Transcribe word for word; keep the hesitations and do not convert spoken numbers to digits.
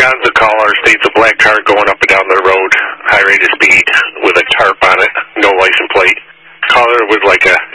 got the caller states a black car going up and down the road, high rate of speed, with a tarp on it, no license plate. Caller would like a